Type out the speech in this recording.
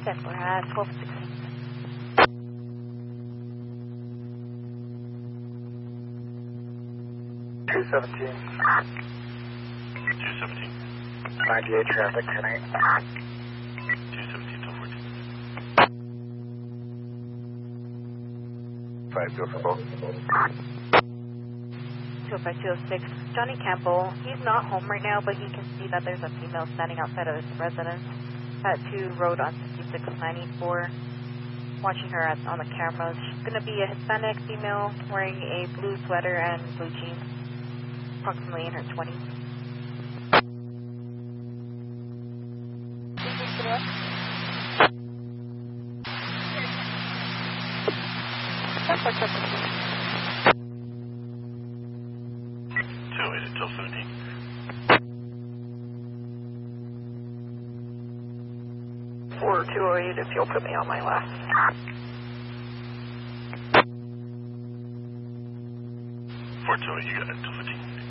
Yes, we're at 1216. 217. 217. 98 traffic, 10-8. 217 till 14. 5 go for both. 205-206. Johnny Campbell, he's not home right now, but he can see that there's a female standing outside of his residence at 2 Road on 6694. Watching her on the cameras. She's going to be a Hispanic female wearing a blue sweater and blue jeans, approximately in her 20s. Till 17. 4208 if you'll put me on my left. 4208, you got it till 15.